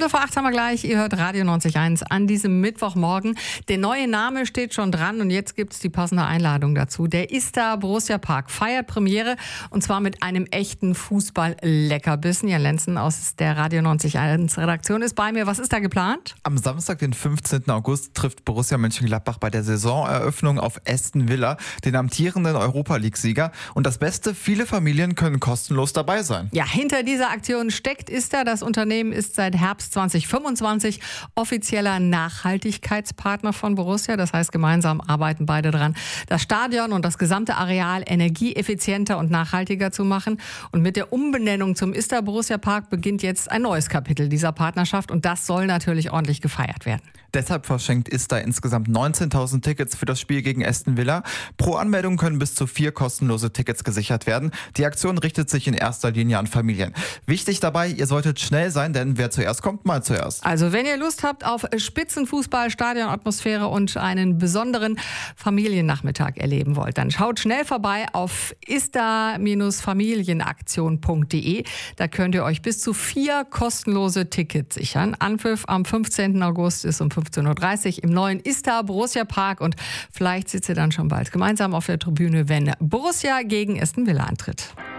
7:15 haben wir gleich. Ihr hört Radio 90.1 an diesem Mittwochmorgen. Der neue Name steht schon dran und jetzt gibt es die passende Einladung dazu. Der ISTA Borussia Park feiert Premiere und zwar mit einem echten Fußball-Leckerbissen. Jan Lenzen aus der Radio 90.1 Redaktion ist bei mir. Was ist da geplant? Am Samstag, den 15. August, trifft Borussia Mönchengladbach bei der Saisoneröffnung auf Aston Villa, den amtierenden Europa-League-Sieger. Und das Beste, viele Familien können kostenlos dabei sein. Ja, hinter dieser Aktion steckt ISTA. Das Unternehmen ist seit Herbst 2025 offizieller Nachhaltigkeitspartner von Borussia. Das heißt, gemeinsam arbeiten beide dran, das Stadion und das gesamte Areal energieeffizienter und nachhaltiger zu machen. Und mit der Umbenennung zum ISTA Borussia Park beginnt jetzt ein neues Kapitel dieser Partnerschaft und das soll natürlich ordentlich gefeiert werden. Deshalb verschenkt ISTA insgesamt 19.000 Tickets für das Spiel gegen Aston Villa. Pro Anmeldung können bis zu 4 kostenlose Tickets gesichert werden. Die Aktion richtet sich in erster Linie an Familien. Wichtig dabei, ihr solltet schnell sein, denn wer zuerst kommt, mal zuerst. Also wenn ihr Lust habt auf Spitzenfußball, Stadionatmosphäre und einen besonderen Familiennachmittag erleben wollt, dann schaut schnell vorbei auf ista-familienaktion.de. Da könnt ihr euch bis zu 4 kostenlose Tickets sichern. Anpfiff am 15. August ist um 15:30 Uhr im neuen ISTA Borussia Park und vielleicht sitzt ihr dann schon bald gemeinsam auf der Tribüne, wenn Borussia gegen Aston Villa antritt.